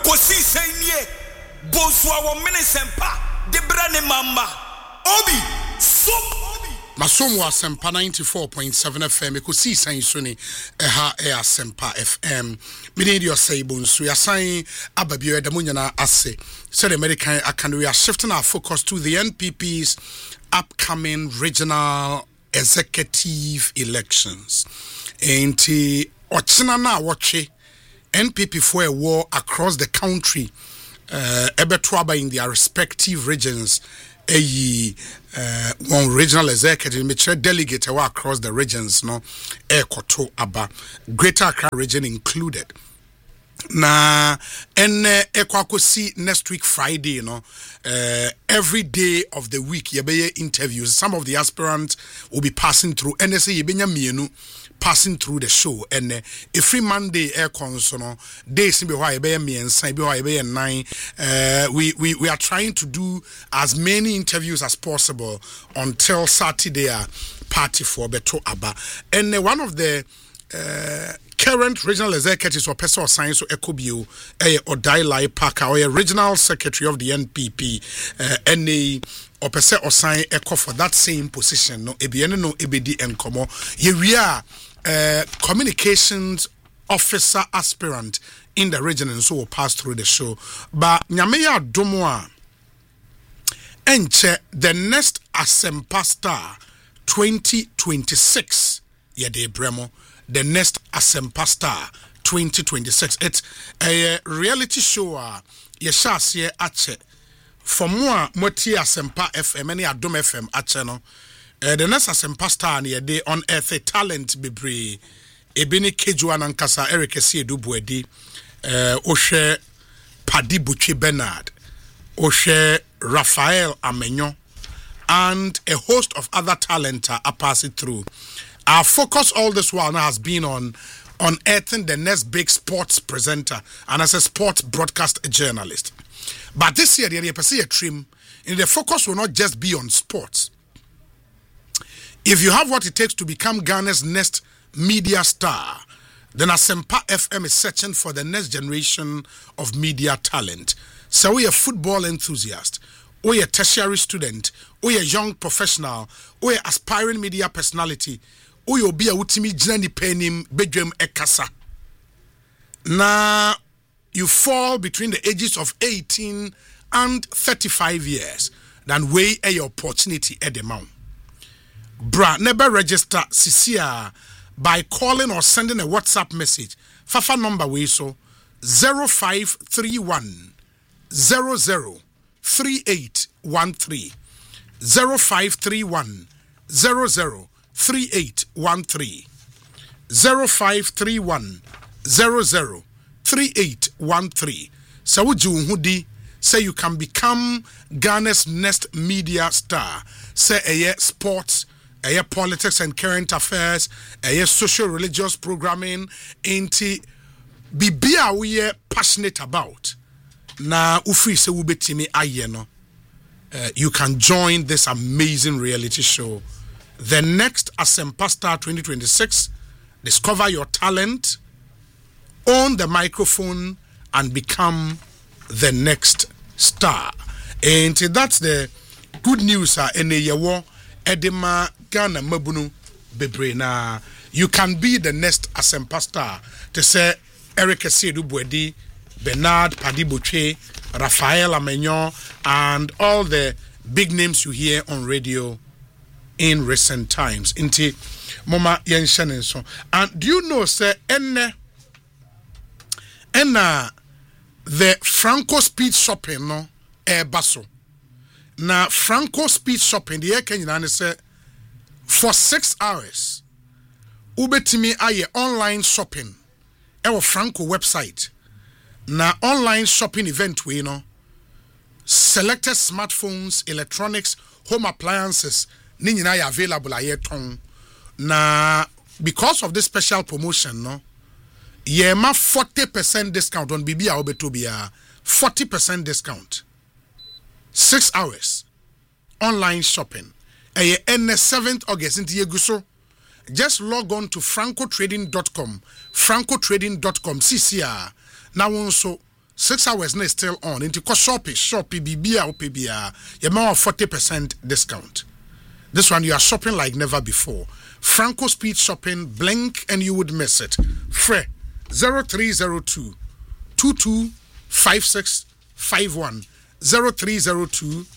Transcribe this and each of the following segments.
kosi senye bonswa wo minisempa debrane mamba obi so Masomo Asempa 94.7 FM ekosi san so ni eha Asempa FM mini dio say bonsu ya san ababio da munyana ase said American we are shifting our focus to the NPP's upcoming regional executive elections. Enti ochina na watche NPP for a war across the country ebetwaba in their respective regions one regional executive metre delegate across the regions no ekoto aba Greater Accra region included na ekwakosi next week Friday every day of the week yebeye interviews. Some of the aspirants will be passing through NSA yebenya mienu passing through the show and every Monday air consono days be why be me and say be why be 9 we are trying to do as many interviews as possible until Saturday party for beto aba and one of the current regional executives or person of science or Ekobio or Dailai Parker or a regional secretary of the NPP NA or person or sign echo for that same position no ebiene no ebedi enkomo we are communications officer aspirant in the region and so will pass through the show but nyameya domoa enche the next Asempa Star 2026 yede bremo the next Asempa Star 2026 it's a reality show yeshase ache for more moti Asempa FM any Adom FM ache no the next Asempa Star ne dey on earth talent bebre ebini kejuan ankasa Eric Esiedu Buedi ohwe Paddy Butchie Bernard ohwe Raphael Amenyo and a host of other talent are passing through. Our focus all this while now has been on unearthing the next big sports presenter and as a sports broadcast journalist. But this year, the trim, and the focus will not just be on sports. If you have what it takes to become Ghana's next media star, then Asempa FM is searching for the next generation of media talent. So we are a football enthusiast, or a tertiary student, or a young professional, or an aspiring media personality, or you'll be a utimi jnani penim bedwem ekasa. Now, you fall between the ages of 18 and 35 years, then weigh a opportunity at the mount. Bra, never register CCR by calling or sending a WhatsApp message. Fafa number we so 0531 00 3813 0531 00 3813 0531 00 3813. So Hudi say you can become Ghana's next media star. Say sports, politics and current affairs, social religious programming, ain't bibia we passionate about. Na ufri se ubetimi ayeno. You can join this amazing reality show. The next Asempa Star 2026. Discover your talent, own the microphone, and become the next star. And that's the good news. Eneyewo Edema Ghana Mabunu Bebrena. You can be the next Asempa Star. To say Eric Esiedu Buedi, Bernard Paddy Butchie, Raphael Amenyo, and all the big names you hear on radio in recent times. Inti Mama Yenshanenso. And do you know, sir, the Franco Speed Shopping, no, basso. Na Franco Speed Shopping, the Kenyan say for 6 hours, ubetimi aye online shopping, our Franco website. Na online shopping event we know selected smartphones, electronics, home appliances, ni nyina available aye ton. Na because of this special promotion, no, yema 40% discount on Bibia Obetobia, 40% discount. 6 hours online shopping. Aye N 7th August into Yeguso. Just log on to francotrading.com, francotrading.com, CCR. Now also 6 hours is still on. Into Shopee, BBA, OPBA, you have 40% discount. This one, you are shopping like never before. Franco Speed Shopping, blink and you would miss it. Free 0302 225651 0302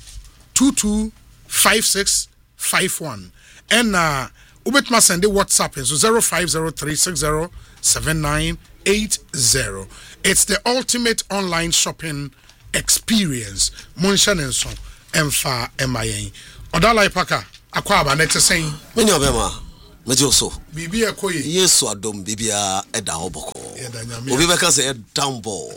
225651 and ubetma send WhatsApp so 0503607980. It's the ultimate online shopping experience. Monsha Nenson Emfa MIA. Odala Ipaka akwa aba net saying many obema mejoso bibi ekoye yesu adom bibia eda hoboko obi beka say down ball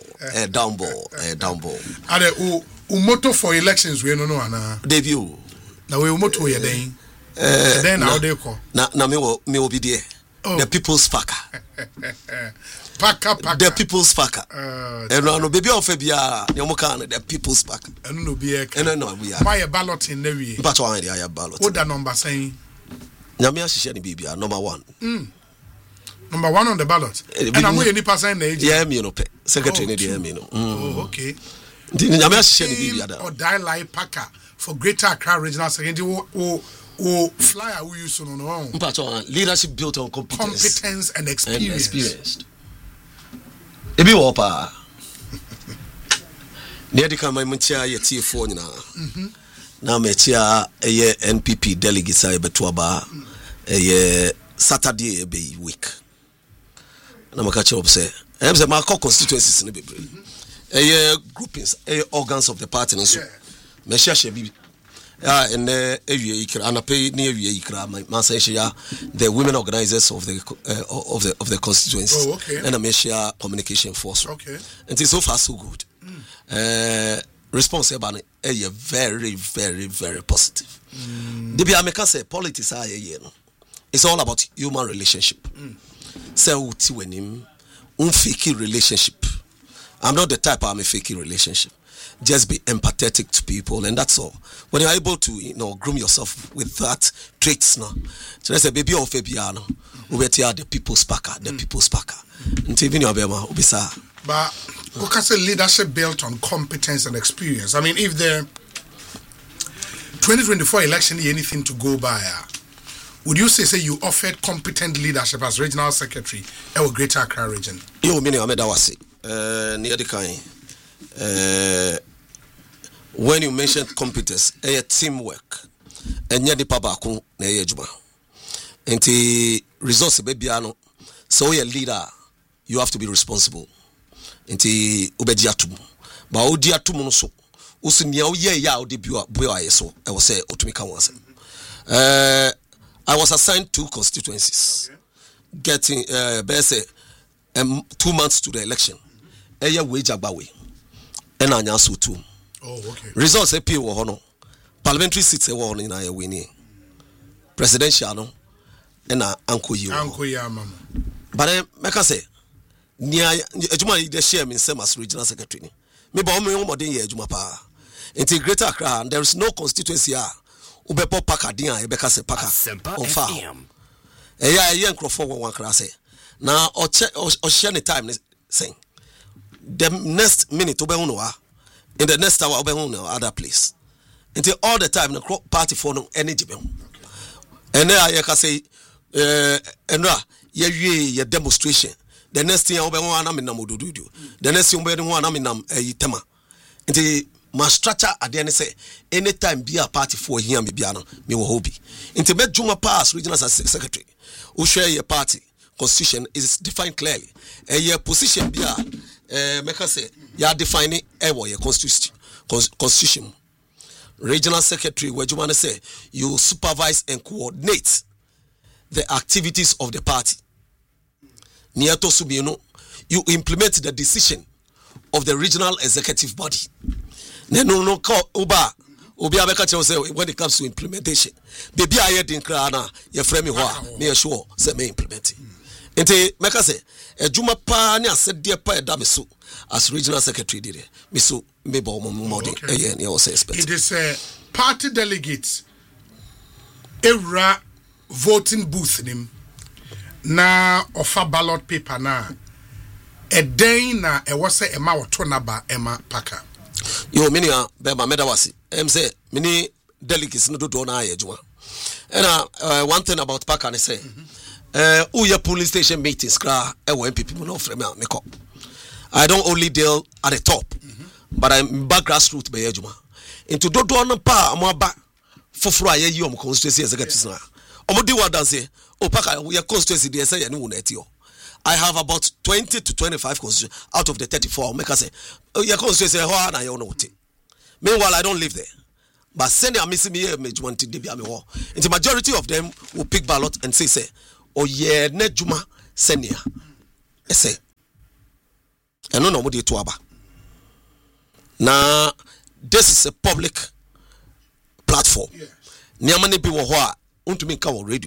ade o motto for elections we no ana debut na we motto ye den then now they call na me will be there. The people's packer. Packer. The people's packer. And no baby of Fabia, Yomokan, the people's packer. And no be a we are. Buy a ballot in the way. But I have ballot. What that number saying? Namia Shani Bibia, number 1. Number 1 on the ballot. And I'm going to pass in age. Yeah, me no pay. Secretary, dear me no. Oh, okay. Namia Shani Bibia. Or die packer for Greater Accra Regional Secretary. Flyer we use on our own. Leadership built on competence and experience. Ebi wopa. Near the come my muntia ye T4 nyina. Na metia eye NPP delegates ay betuaba eye Saturday be week. Na maka che say em say ma constituencies ne bebre. Eye groupings, eye organs of the party nso. Me share bi and the women organizers of the constituencies. Oh, okay. And I share communication force. Okay. And so far so good. Response about very, very, very positive. The American say politics are it's all about human relationship. So fake relationship. I'm not the type I'm a fake relationship. Just be empathetic to people, and that's all. When you're able to, groom yourself with that traits, now. So that's a baby of Fabiano. We the people's packer, the people's packer. Until you know, but what can say leadership built on competence and experience? I mean, if the 2024 election is anything to go by, would you say you offered competent leadership as regional secretary in our Greater Accra region? You mean I made that was near the kind. When you mentioned competence, teamwork, and yet the pabako na ejuma. And the resource bebiano, so you're a leader, you have to be responsible. And the obediatum, but odiatum so. Usinia ya odebua boy so. I was say otumika once. I was assigned 2 constituencies, getting best 2 months to the election. Eya wage agbawe. And I answer too. Oh, okay. Results appear wohono. Parliamentary seats a one in I winning. Presidential no. And Uncle you. Uncle ya mama. But I say near Ejuma the share me same as regional secretary. Me ba me more than Ejuma pa. In Greater Accra, there is no constituency ubepo paka dia ebeka se paka on far. Eya nkrofo one kra say. Na o share the time saying the next minute in the next hour other place until all the time the party for no energy and then I can say ye demonstration the next thing the next thing tema until my structure at the end say anytime be a party for here me will hobby until make Juma pass regional secretary who share your party constitution is defined clearly and your position be make us say you are defining your constitution. Regional secretary where you want to say you supervise and coordinate the activities of the party. Near to Subino, you implement the decision of the regional executive body. No call Uba say when it comes to implementation. Baby I didn't cry na your frame me sure say me implement. Ente make us say Ejuma pa ni ased dia pa edamiso as regional secretary did miso mebo mo it is party delegates era voting booth nim na offer ballot paper na ɛdɛn na ɛwɔ sɛ ɛma wɔto naba ɛma Parker. Yo minia bema medawasi say mini delegates no do na adwuma. And one thing about Parker I say your police station meetings kra MPP mo no frame me call. I don't only deal at the top, but I'm back grassroots by adwuma. Into do no pa mo ba foforo aye yi om constituency executives na. Omo di word say Parker your constituency dey say you no etio. I have about 20 to 25 constituencies out of the 34. I'll make us say, your constituency, meanwhile, I don't live there. But send a missing me, the majority of them will pick ballot and say, oh, yeah, Nejuma, senior. I say, and no more to Abba. Now, this is a public platform. Niamani people who are to make our radio.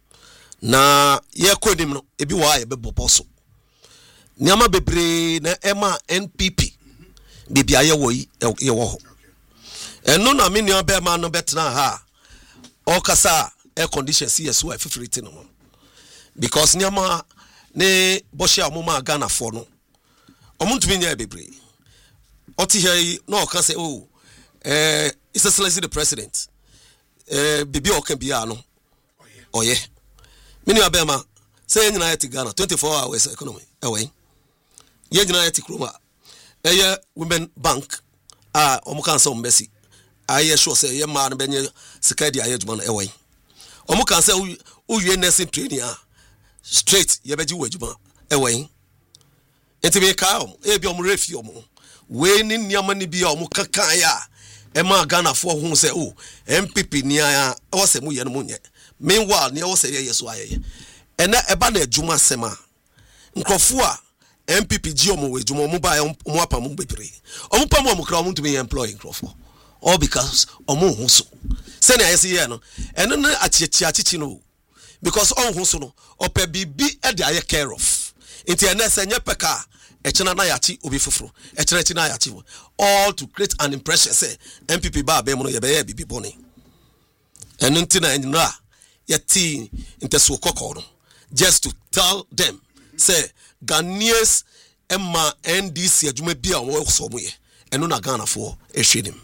Na ye kodim no ebi wa ye bebo poso niama bebre na ema NPP bibia ye wo yi ye wo ho eno na me nua be ma no betena ha o kasa air condition CS wa fifiriti no because niama ne bohia amoma Ghana for no omuntumi nya bebre oti here no ka say oh it's excellency the president bibi o kan bia no oye Mini abema say nyina yeti Ghana 24 hours economy away ye nyina yeti kroma women bank omuka nsa ombesi aye sure say ye ma no benye sika dia ye djuma no away omuka nsa uwie nursing training straight ye beji wadjuma away enti be ka ebi refi we ni niama ni bia omuka kan ya ma Ghana for hu say MPP ni ya o se mu ye no munye. Meanwhile, near was a yes, why, and that about a Juma Sema Nkofua MPP Giomo with Jumo Mobile Mwapa Mubipri. Ompamo Mukram to be employing Crawford. All because Omo Huso. Send I see no, and then at Chiachino because on Husono or Pebi at the care of. Into a nest and Yapeka, a Chanayati Ubifufru, a Tretinayati, all to create an impression, say MPP Bar Bemono Yabe Boni. And Untina and Ra. Yeti into Swokoko just to tell them say Ghanaians Emma NDC adwuma bia wo so moye eno na Ghana for ehwedim.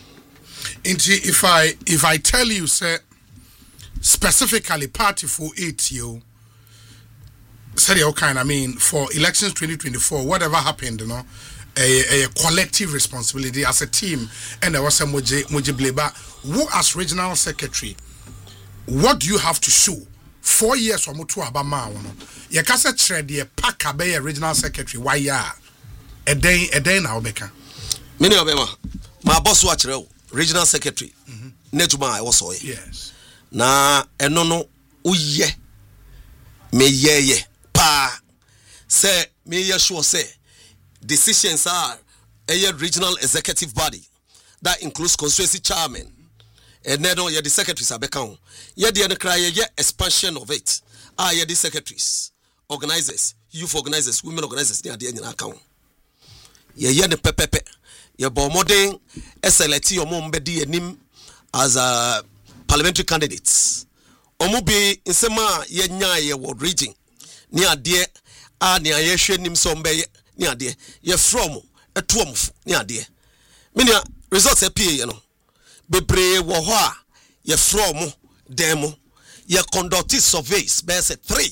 If I tell you say specifically party for 8 you say okay, I mean for elections 2024 whatever happened, you know, a collective responsibility as a team, and there was some Moji Bleba who as regional secretary. What do you have to show? 4 years or more to Abama. You can say trade the Parker Bay regional secretary. Why ya? A day now, Becca. Many of them, my boss watch regional secretary. Nejuma I also. Yes. Na enono uye me ye pa say me ye sure say decisions are a regional executive body that includes constituency chairman. And then the secretaries are back on. Yet the cry expansion of it. The secretaries, organizers, youth organizers, women organizers near the end account. Ye the pepe. Ye bomoding SLT or Mombedi and him as a parliamentary candidates. Omubi in Sema ye nya ward region. Near dear near ye nim sombe near dear ye from a twomf near dear. Minia results appear, you know. Bebre wo ho a ye from demo ye conduct surveys base 3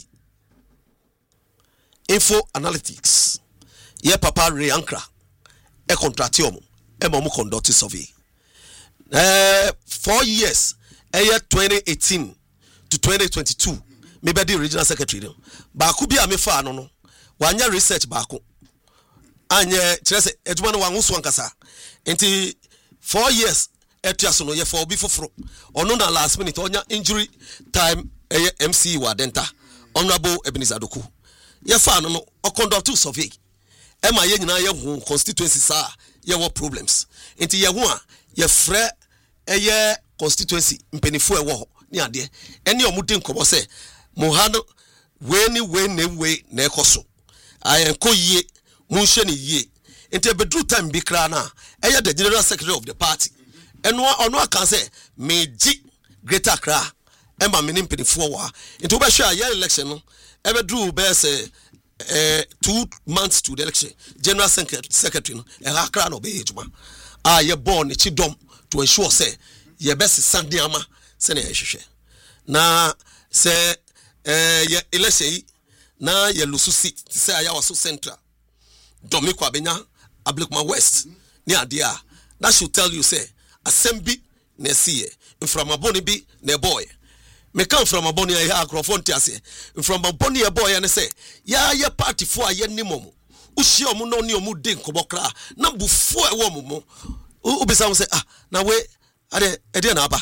info analytics ye papa reankra e contractium e mo conduct survey 4 years 2018 to 2022 me be the regional secretary no ba ku bi a me fa no wanya research ba ko anye kire se eduma no wanwo so ankasa enti 4 years etiaso no ye for obi foforo ono na last minute onya injury time MC Wadenta honorable Ebenezer Doku ye fa no o conduct survey e ma ye nyina ye hu constituency sa ye wo problems enti ye hu a ye frɛ ye constituency mpenifo e wo ho ni ade ene omude nkobo se mohano we na ekoso ayenko yie munhwe ne yie enti bedru time bi kra na ye the general secretary of the party eno ono aka say meji Greater Accra emma menim penifo wa into be hwe a year election no e bedru be say 2 months to the election general secretary no Accra no be ejuma ye born chi dom to ensure say ye best sande ama se na ehwehwe na se ye election na ye lusu seat say aya was so central domi kwa benya Ablekuma West ni ade a that should tell you say assembly na see from aboni bi na boy me come from aboni ya akrofon ti ase from aboni ya boy na say ya party fo aye nimomu uhie omu no ne omu de nkobokra na bufo e wo mu ubisa mo say na we ade na aba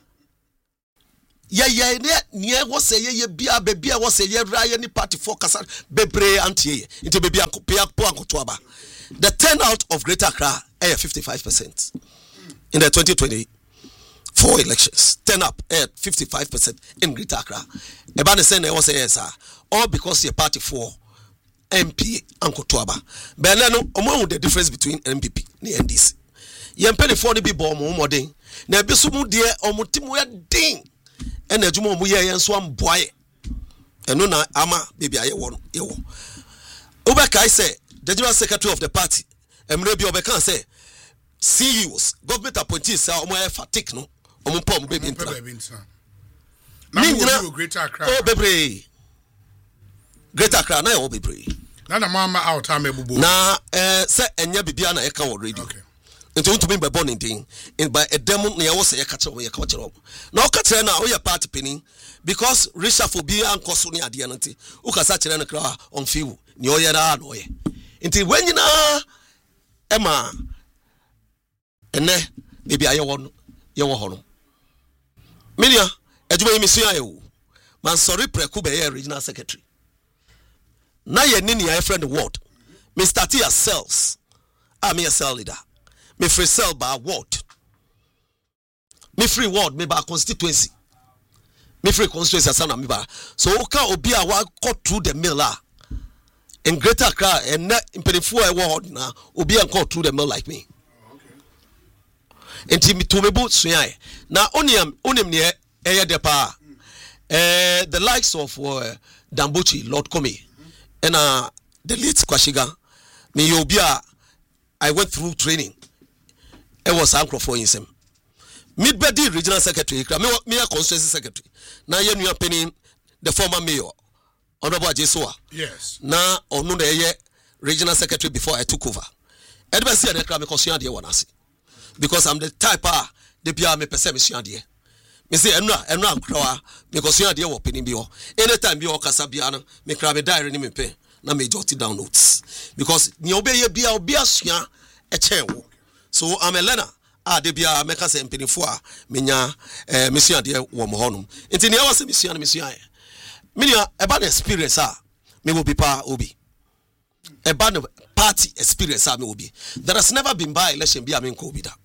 ye ne wo say ye bia bia wo say ye raye ni party fo kasa bebre antie into bebia po ankoto aba. The turnout of Greater Accra is 55% in the 2024 elections. Turn up at 55% in Greater Accra. Ebane say na was say all because your party for MP Uncle Tuaba. But no among the difference between MPP and NDC. Yempeni for the be born more den. Na besumu de omutimu ya ding. And the jumo mu ye so am boy. And no na ama baby aye won ye wo. Obekai say the general secretary of the party, Emre Biobekan say, CEOs, government appointees say, "Omo fatigue no, omo pom baby intra." Now Greater Accra. Oh baby, Greater Accra na oh baby. Na na mama out am ebubo. Na say enya bibia na eka wo radio. Okay. Nti untumi be born in by a demo na wo say eka kire wo kire. Na o ka kire na o ye party penny because reshuffle ankoso ne ade no nti. O ka sa kire no kra on fiu. Ni o ye na no ye. Nti wenyina ema ene bibia ye wo ho no. Minia ejuma yi misua ye wo. Man sorry preku be ye regional secretary. Na ye nini ya friend ward. Mr. Tia cells. I'm a cell leader. Me free cell by ward. Me free ward me by constituency. Me free constituency asana me by. So oka obi a wa cut through the mill in Greater Accra and not in Penifua ward na obi an cut through the mill like me. Enti me to me boot suai. Na onim ne depa. The likes of Dambuchi, Lord Komi, and the late Kwashiga, me Yobia, I went through training. It was Uncle for him. Midbedi regional secretary, me a constituency secretary. Now you are penning the former mayor, Honorable Jesua. Yes. Now on the regional secretary before I took over. Edward said that because I'm the type the PR me perception dear. Me say enra krawa me kosia de wo penin bi ho anytime bi o kasa bia no me kra me diary ni me pe na me jot down notes because ni obeye bia obi asua e chen wo so I'm a learner de bia me kasa mpenifo a menya me sua de wo mo honum enti ne awase me sua me nia e ba the experience me will be pa obi e ba the party experience me will be there has never been by election bia me nko obi da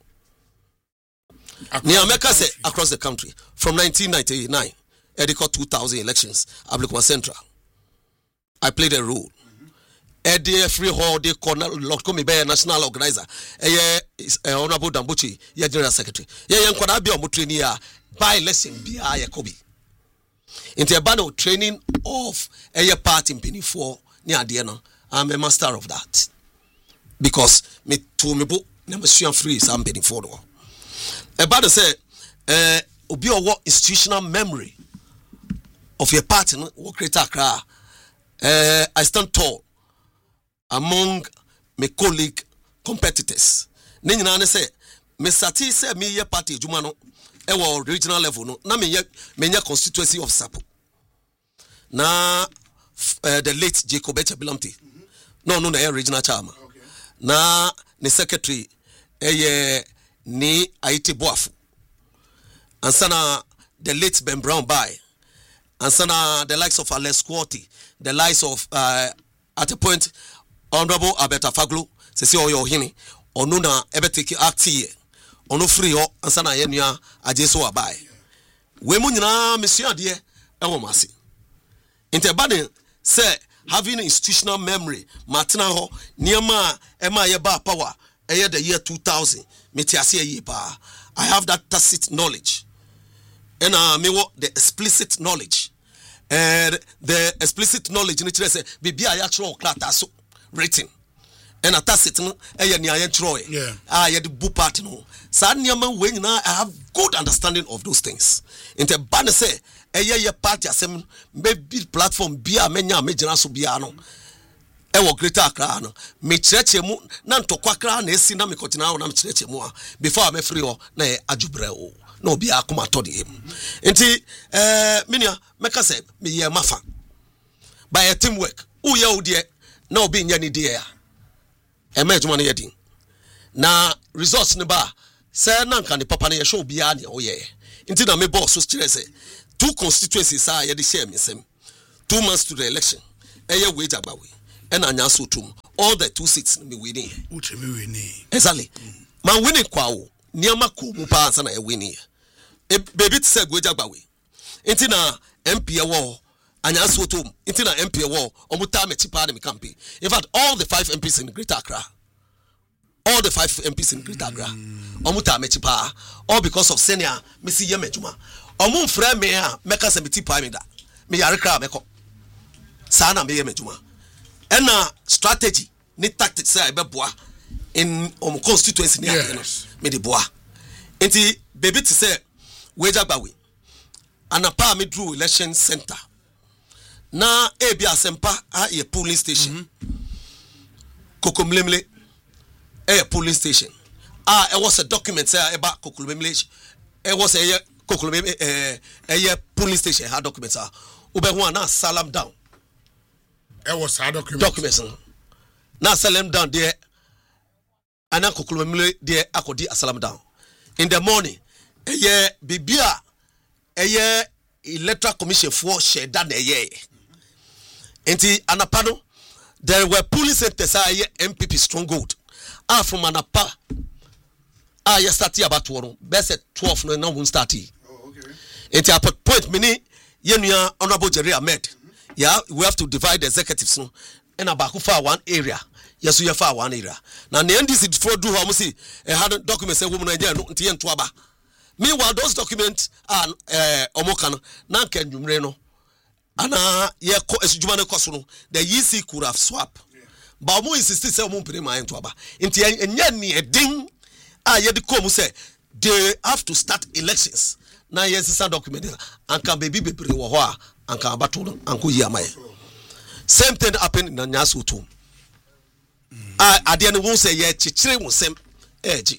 across the country from 1999 Edicott 2000 elections Ablekuma Central I played a role free hall de corner Lord Komi be national organizer Honorable Dambuchi general secretary nkwada bia omo training by election bia ye kobi into a banner training of party mpinifo ni ade no I'm a master of that because me to me bo na me free some mpinifo no about to say, obi owo institutional memory of your party no Greater Accra. I stand tall among my colleague competitors. Ne nyina ne say, me sati say me ye party juma no e wo regional level no na me constituency of Sapo. Na the late Jacob Echebilamti. No na regional chairman. Okay. Na the secretary ni Aiti Boafu and the late Ben Brown by and the likes of Alex Quati, the likes of at a point Honorable Alberta Faglu sesi oyo hini onuna ebetiki acti ono free o and sana yenua ajeso abai we mu nyina mesua de e wo mase interbane say having institutional memory matena ho niema ema ye ba power the year 2000 I have that tacit knowledge and me the explicit knowledge the explicit knowledge ni kyerɛ sɛ biribi a yɛatwerɛ krataa so written and attacit no ɛyɛ nea yɛntwerɛ yɛde bu part no saa nneɛma wei nyinaa I have good understanding of those things nti ba ne sɛ ɛyɛ yɛ party asɛm maybe platform bia menya megyina so bia no ɛwɔ Greater Accra no me kyerɛkyerɛ mu na ntɔkwa kra na esi na me kɔtena ho na me kyerɛkyerɛ mu a before I free ho na yɛ adwubrɛ o na obi akoma tɔ de hem nti menia meka sɛ me yɛ mafa by a teamwork wo yɛ wo de na obi nya ni de ya ɛma adwuma no yɛ din na results ne ba sɛ na nka ne papa no yɛ hwɛ obi a ne o yɛ nti na me boss so kyerɛ sɛ 2 constituencies a yɛ de share me sɛm 2 months to the election ɛyɛ wage agbawe and anyaso tum all the 2 seats me winning uche me winning exactly man winning kwa o niama ko mu pa ansa na e winning baby to say goja gbawe enti na MP wo anyaso tum enti na MP wo omuta me chipa na me campaign in fact all the 5 MPs in Greater Accra omuta me chipa all because of senior me si yem adwuma omu mfra me a meka se me tipa me da me yare kra me ko sa na me yem adwuma ena strategy ni tactics say beboa in constituency ni ake me de boa enti baby to say wage agbawe anapa me drew election center na ebi asempa a ye polling station kokomlemle polling station it was a document say about kokomlemle it was a kokomlemle polling station had documents ube ho na salam down. It was a documents. Now salam down there. And now kokulumile there akodi asalam down. In the morning, bibia electoral commission for share that Enti anapano there were police centers MPP stronghold. From anapa started about one. Best at 12 no now won't start. Oh, okay. Enti at point mini yenuya honorable Jerry Ahmed. Yeah, we have to divide the executives no and about one area. Yes, we have one area. Now the NDC for do how see had documents say woman idea no nti entoaba. Meanwhile those documents are omokano na ken dwumre no ana ye ko esudwuma ne koso no the EC could have swap. But omo insist say omo mpere ma entoaba. Nti enya ni edin ye de kom say they have to start elections. Na yes is document and can baby bebre wo ho a anka abato no anko yi amaye. Same thing happened in Nyaso too. Ade ne won say ye chichire wonsem eji.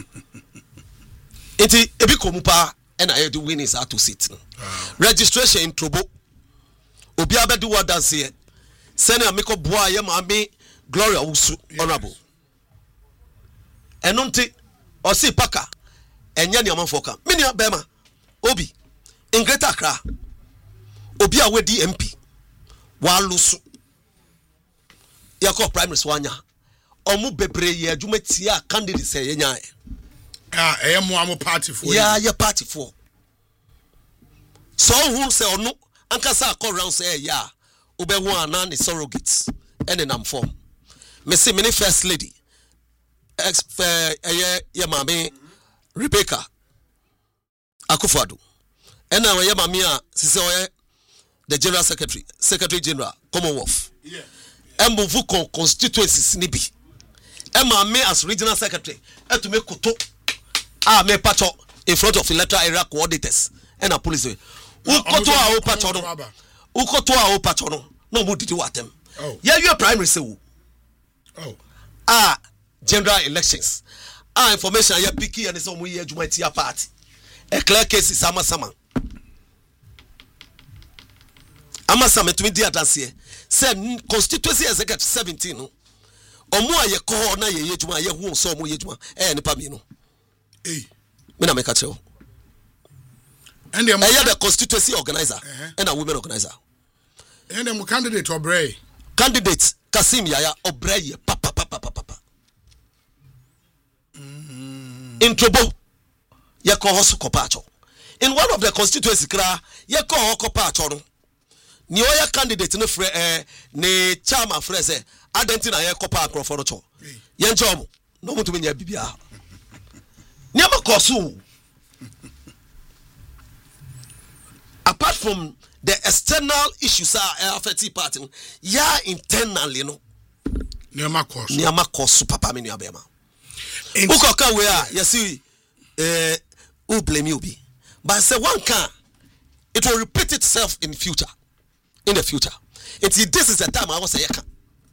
Enti ebi komupa and I do win is out to sit. Registration in Trobo. Obi abedu wa dance here. Send ameko boa ye ma me Gloria Usu honorable. Enonti osi paka enya ni amanfoka. Mini abema Obi in Greater Accra Obi a wedi MP wa lusu yakọ prime minister wanya omu bebre ye adwuma tia candidate say yenya mo am party for ye party for so who say ono ankasa akọ round say ya obehu ana ne surrogates ene nam form me say me first lady ye mame Rebecca Akufo-Addo ena ye mame a sise oye the general secretary general Commonwealth move constituencies ni bi ema me as regional secretary to make koto me patcho in front of electoral area coordinators ena police ukoto a patcho no mo didi watem you primary say general elections information ya piki and so mo ye adwuma tia party a clear case sama Amasa metumi di adanse say constituency executive 17 no omo aye ko na ye yedwuma ye hu so omo yedwuma nipa mi no me na me ka chewo and the constituency organizer and a women organizer and the candidate Obrey candidate Kasim Yaya Obrey papa in Trobo ye ko hoso kopacho in one of the constituency kra ye ko kopacho no ni oya candidate no frɛ ne chairman frɛ sɛ identity na ye kopa akrofo no cho ye nchom no mutumi nya bibia ni amakoso apart from the external issues are affecting party ya internally no niama course papa me nua bema ukoka we a yesi who blame you be but say one can it will repeat itself in the future this is the time I was say yaka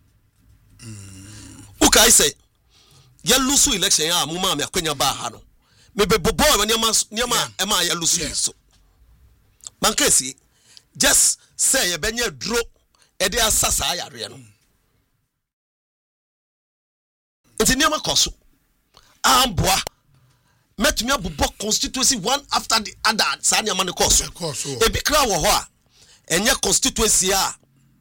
uka say ya lose election ya muma me akwanya ba ha no me be bobo niama ema ya lose so man kesi just say ye benye dro e de asasa ya re no nti niama koso amboa metumi abubo constituency one after the other sa niama ne koso e bi kra wo ho a enye constituency a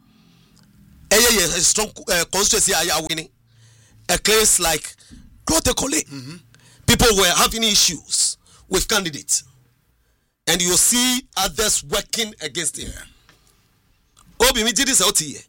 eye strong constituency a ya winning a case like protocol. People were having issues with candidates and you see others working against him. Obi mi did this out here.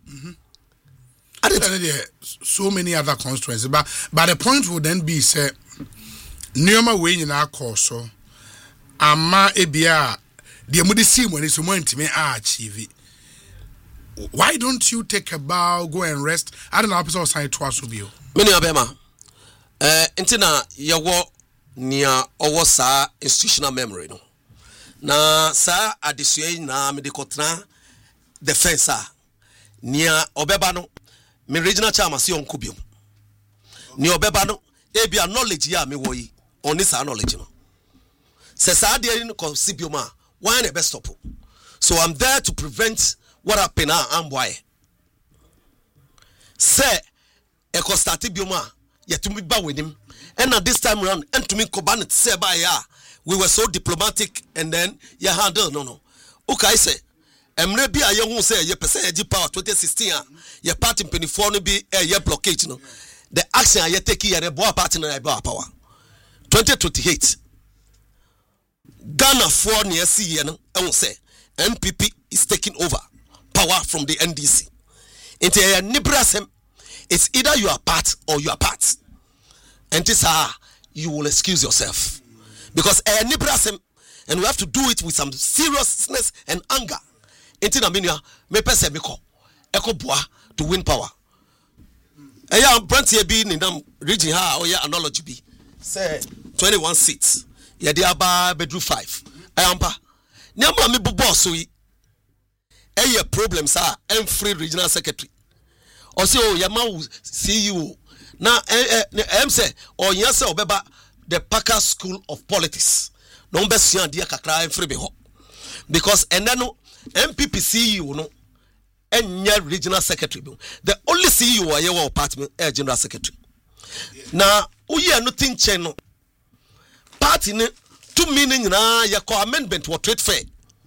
So many other constituencies, but the point would then be say Nioma way in our course ama ebia the mudisi when it's more intimate achieve. Why don't you take a bow, go and rest? I don't know episode side twice will be. Many abema intina yawo nia owo sa institutional memory no na sa adesua na me de kotra defense nia obeba no me regional chairman se onko biom ni obeba no e bia knowledge ya me wo yi oni sa knowledge no se sa de ni ko sibiom a why na be stop. So I'm there to prevent what happen am boy say e ko start biom a yetumi ba wenim and at this time around and to me koban say by ya we were so diplomatic and then ya handle no okay say emre bi aye hu say ye person agi power 2016 ye party penifo no bi ye blockage no the action ye take ye bo party na bo power 2028 Ghana for near see no hu say NPP is taking over power from the NDC into ye nibrasem. It's either you are part or you are part. And this you will excuse yourself. Because and we have to do it with some seriousness and anger. Inti na minya me pese meko eko boa to win power. Eya branch here be in them region ha or ya analogy be. Say 21 seats. Ya dey aba bedroom 5. Ayampa. Nyama me bu boss so yi. Eye problems free regional secretary. Or say oh yama see you now say or yes obeba the Parker School of Politics no be sia dia kakra free be ho because and then MPP CEO no enya regional secretary the only CEO aye wa party general secretary na uye no tinchen no party ne 2 meaning na ya ko amendment or trade fair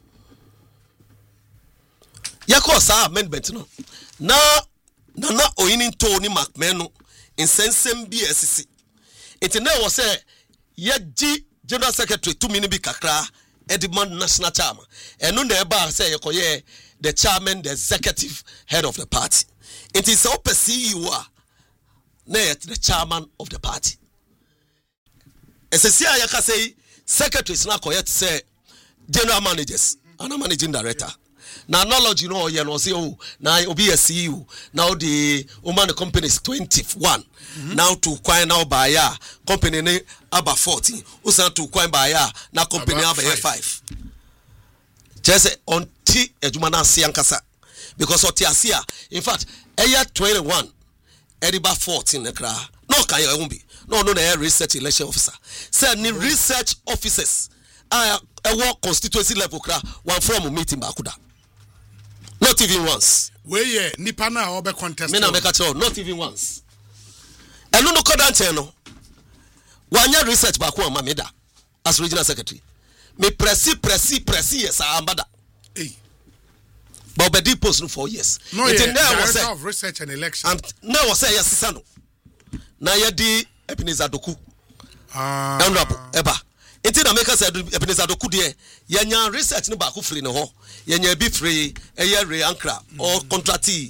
ya ko sa amendment no na Nana Oyini Tony McMeno in Sensem BSC. It now was a Yaji General Secretary 2 minutes kakra Edmund National Chairman. And no neighbor say the chairman, the executive head of the party. It is so perceive you are the chairman of the party. As a Yaka say secretary is not correct say general managers and a managing director. Now knowledge you know you say oh now obi a CEO now the woman company is 21 now to quite now buy ya company ne about 14 usan to quite buy ya now company about 5 just on T ejuma na se ankasa because of Tiasia in fact eya 21 ediba 14 nekra no kan ya won bi no na research election officer say ni research officers work constituency level kra one from meeting bakuda. Not even once. Where ye Nipana or be contest. Me na make at all. Not even once. And no kodante no. Wanya research back one mameda as regional secretary. Me presi yes ambada. Hey. But be deep post no 4 years. No it was of research and election. And now was say yes sano. Na ye di Ebenezer Doku. Eba. Inti na make say Ebenezer Doku de yanya research no back free no ho. Yenya be free re ankra or contractee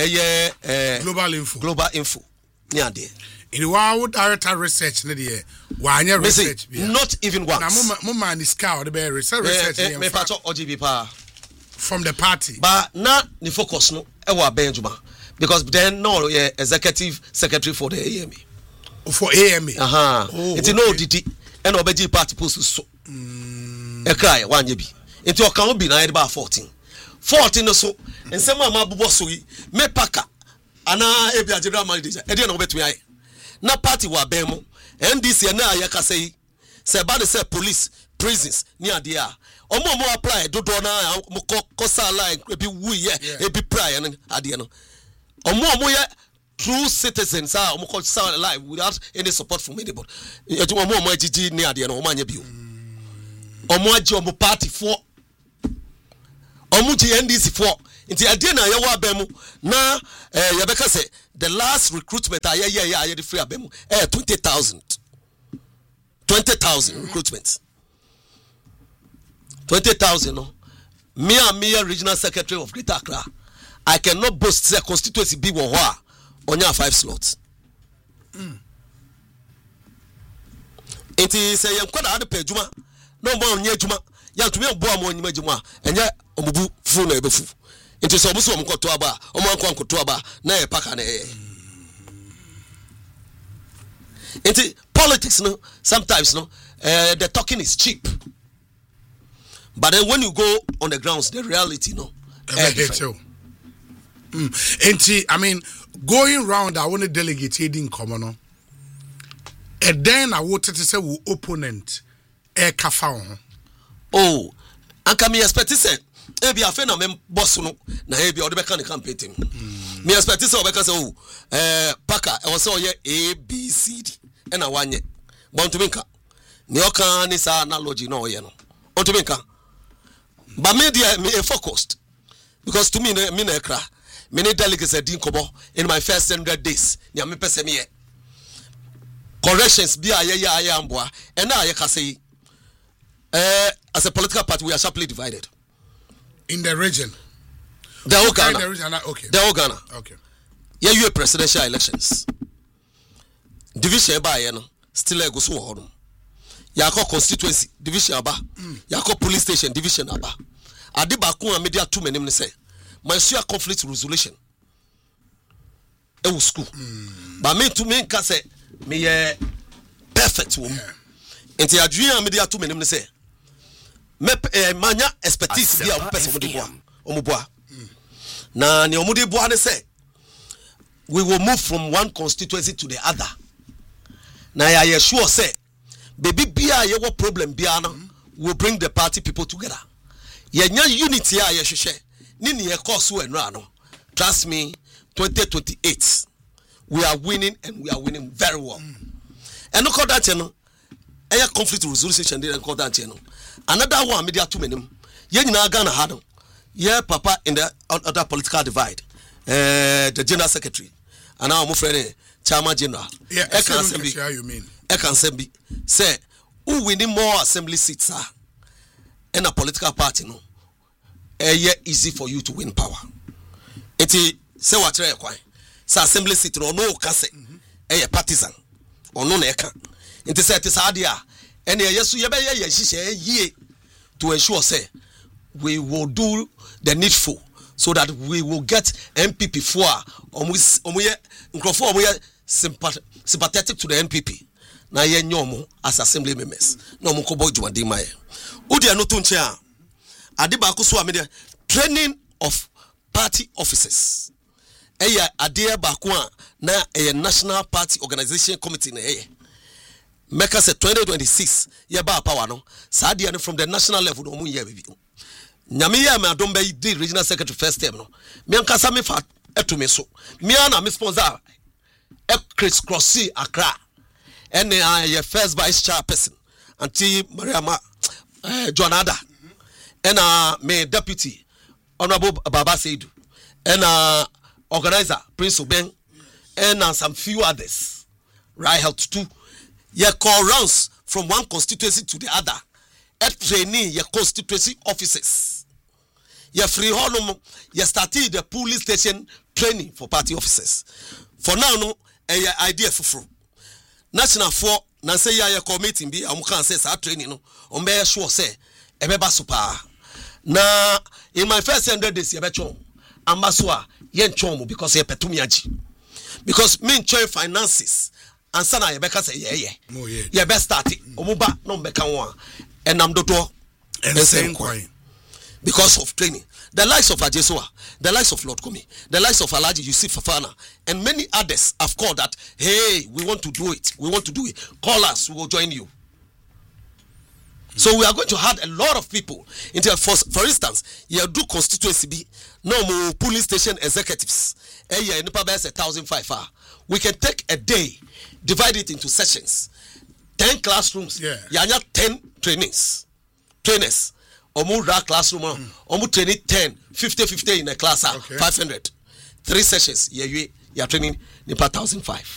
global info near there. In wow director research ne there wanya research not even once na mo man is cow the research me pato OGB pa from the party. But now the focus no ewa Benjuma because then no executive secretary for the AMA. For AMA. It's no didi and obeji party post so. E cry one yebi. Into account be na about 14. 14 no so and some ma bubo so yi me paka ana ebi ajira manager e dey na obetumi aye. Na party wa ben mu NDC na ayaka say bad say police prisons near there. Omo apply dodo na mo kosa line ebi wu ye ebi pry and ade no. Omo ye true citizens are omo kosa line without any support from anybody. Etu omo agigi near there no omo anya bi o. Omo agi omo party for omo gi NDC for nti ade na ye wa abemu na ye beka say the last recruitment aye the free abemu 20,000 recruitment 20,000 no me regional secretary of Greater Accra I cannot boast say constituency be wo ho onya 5 slots enti say yen kwada ade pa adwuma no mo onya adwuma ya tumi bo am onyima adwuma enye omubu fu na ebefu enti so omuso omkoto aba omanko aba na e paka na enti politics no sometimes no the talking is cheap but then when you go on the grounds the reality no enti I mean going round I want to delegate in common no and then I wanted to say we opponent e kafa oh anka me expect say ebi afa na me boss no na ebi o de beka ne campaign team me expect say o beka say oh paka e was say oye ABCD and awanye but to minka ni oka ni sa analogy no oye no on to minka but media me focused because to me na ekra me ne delegates edin kobo in my first 100 days ni am pese me corrections bi aye amboa and na aye ka say as a political party we are sharply divided in the region. The whole Ghana. Okay. The whole Ghana. Okay. Yeah, you presidential elections. Division by no still go so ho. Yako constituency division aba. Yako police station division aba. Ade ba ko media two menim ne say. My sure conflict resolution. E school. But me to me can say me perfect woman. Enti adwuan media two menim ne say. Me manya expertise bia o person mudi boa omuboa na ne omudi boa ne say we will move from one constituency to the other na ya sure say baby bia ye wo problem bia no will bring the party people together ye nya unity a ye hwehwe ni ne ye cause we no ano trust me 2028 we are winning and we are winning very well and look at that no a conflict resolution dey call that no another one media two menim ye nyina Ghana ha no ye papa in the other political divide the general secretary and our friend chairman general I can say say who winning more assembly seats are in a political party no easy for you to win power enti say what try kwan say assembly seat no ka say partisan ono na eka enti say it sadia and yesu ye be ye hihye to ensure say we will do the needful so that we will get MPP for omuye nkrofo omuye sympathetic to the MPP na ye nyomo as assembly members na omuko boy juwande maye odi ano to nche a ade ba ko so amede training of party officers ade ba ko a na national party organization committee na make us 2026 ye ba power no sadia no from the national level no mu ye bibi nyame ye me adom be the regional secretary first term no me ankasa me fa eto me so me na me sponsor Chris Crossy Accra and your first vice chairperson Auntie Mariama Jonada and me deputy Honorable Baba Seidu and organizer Prince Oben and some few others right help too. Ye call rounds from one constituency to the other. At training your constituency officers. Ye free honum, ye started the police station training for party officers. For now, no idea for national for Nancy ya committee be amukan says our training no. Ombe sure say ebeba super. na in my first 100 days yɛbɛtwɔn amba so a yɛntwɔn mo because yɛpɛtum yɛagye because me nkyɛn finances ansa na yɛbɛka sɛ yɛbɛ start ɔmo ba na ɔmbɛka ho a ɛnam dodoɔ ɛnsɛn kwan because of training. The likes of Ajesoa, the likes of Lord Kumi, the likes of Alhaji Yusuf Fafana, and many others have called that, hey, we want to do it. We want to do it. Call us, we will join you. So we are going to have a lot of people. For instance, you do constituency be no more police station executives. 1,500. We can take a day, divide it into sessions. 10 classrooms. Yeah. 10 trainers. Omu ra classroom omu training 10 50 in a class 500 3 sessions you are training nipa 1,500